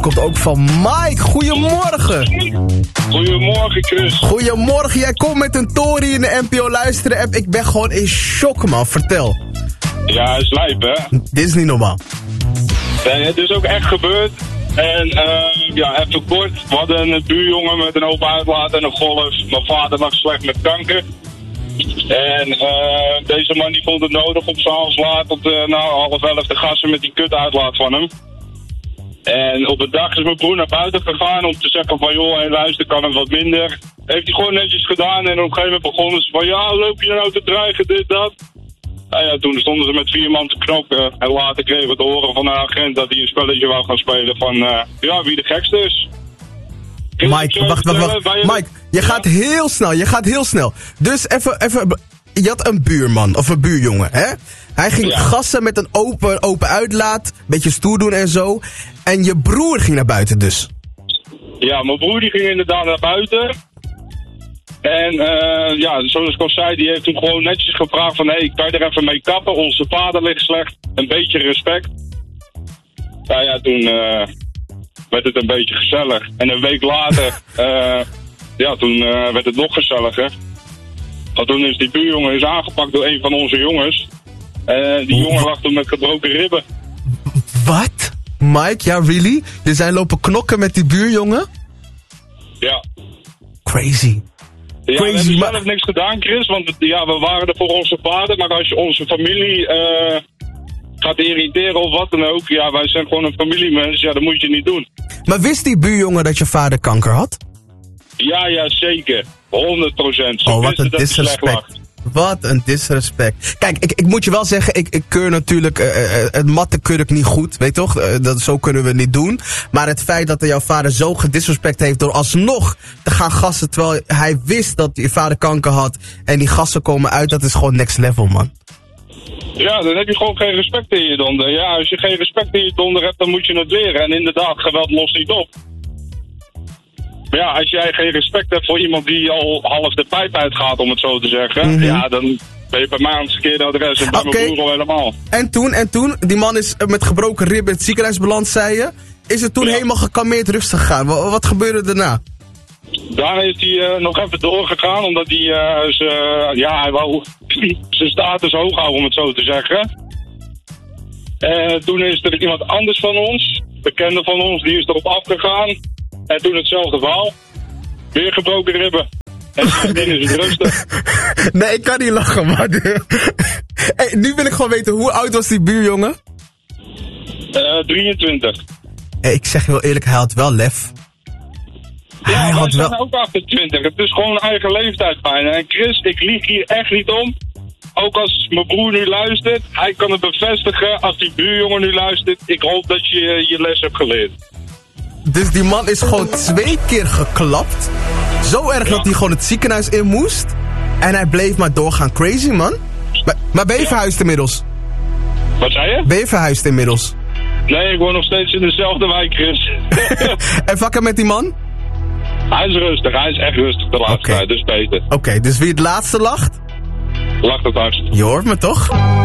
komt ook van Mike. Goedemorgen. Goedemorgen, Chris. Goedemorgen, jij komt met een tory in de NPO Luisteren app. Ik ben gewoon in shock, man. Vertel. Ja, is lijp, hè? Dit is niet normaal. Nee, het is ook echt gebeurd. En ja, even kort. We hadden een buurjongen met een open uitlaat en een golf. Mijn vader lag slecht met kanker. En deze man die vond het nodig om s'avonds laat tot 10:30 te gassen met die kutuitlaat van hem. En op een dag is mijn broer naar buiten gegaan om te zeggen van joh, hey, luister, kan het wat minder. Heeft hij gewoon netjes gedaan en op een gegeven moment begonnen ze van ja, loop je nou te dreigen, dit, dat. Nou ja, toen stonden ze met 4 man te knokken en later kregen we te horen van de agent dat hij een spelletje wou gaan spelen van ja, wie de gekste is. Mike, wacht. Mike, je gaat heel snel. Dus even, je had een buurman of een buurjongen, hè? Hij ging gassen met een open uitlaat, beetje stoer doen en zo. En je broer ging naar buiten dus. Ja, mijn broer die ging inderdaad naar buiten. En ja, zoals ik al zei, die heeft toen gewoon netjes gevraagd van hey, kan je er even mee kappen? Onze vader ligt slecht. Een beetje respect. Nou ja, toen werd het een beetje gezellig. En een week later, ja, toen werd het nog gezelliger. Want toen is die buurjongen aangepakt door een van onze jongens. Die jongen lag toen met gebroken ribben. Wat? Mike, ja, really? Je zijn lopen knokken met die buurjongen? Ja. Crazy. Ja, we hebben zelf niks gedaan, Chris, want ja, we waren er voor onze vader. Maar als je onze familie gaat irriteren of wat dan ook, ja, wij zijn gewoon een familiemens, ja, dat moet je niet doen. Maar wist die buurjongen dat je vader kanker had? Ja, zeker. 100%. Oh, wat een disrespect. Wat een disrespect. Kijk, ik moet je wel zeggen, ik keur natuurlijk, het matten keur ik niet goed, weet toch? Zo kunnen we het niet doen. Maar het feit dat jouw vader zo gedisrespect heeft door alsnog te gaan gassen, terwijl hij wist dat je vader kanker had en die gassen komen uit, dat is gewoon next level, man. Ja, dan heb je gewoon geen respect in je donder. Ja, als je geen respect in je donder hebt, dan moet je het leren. En inderdaad, geweld lost niet op. Maar ja, als jij geen respect hebt voor iemand die al half de pijp uitgaat, om het zo te zeggen, ja, dan ben je bij mij aan het verkeerde adres en bij mijn broer al helemaal. En toen, die man is met gebroken ribben in het ziekenhuis beland, zei je. Is het toen helemaal gekalmeerd rustig gegaan? Wat gebeurde daarna? Daarna is hij nog even doorgegaan, omdat hij, hij wou zijn status hoog houden, om het zo te zeggen. Toen is er iemand anders van ons, bekende van ons, die is erop afgegaan. En toen hetzelfde verhaal. Weer gebroken ribben. En sindsdien is het rustig. Nee, ik kan niet lachen, man. Hey, nu wil ik gewoon weten, hoe oud was die buurjongen? 23. Hey, ik zeg je wel eerlijk, hij had wel lef. Ja, hij zijn ook 28. Het is gewoon een eigen leeftijd bijna. En Chris, ik lieg hier echt niet om. Ook als mijn broer nu luistert, hij kan het bevestigen. Als die buurjongen nu luistert, ik hoop dat je je les hebt geleerd. Dus die man is gewoon 2 keer geklapt. Zo erg dat hij gewoon het ziekenhuis in moest. En hij bleef maar doorgaan. Crazy, man. Maar ben je verhuisd inmiddels? Wat zei je? Ben je verhuisd inmiddels? Nee, ik woon nog steeds in dezelfde wijk, Chris. En vakken met die man? Hij is rustig. Hij is echt rustig de laatste tijd. Dus beter. Oké, dus wie het laatste lacht? Lacht het hardst. Je hoort me toch?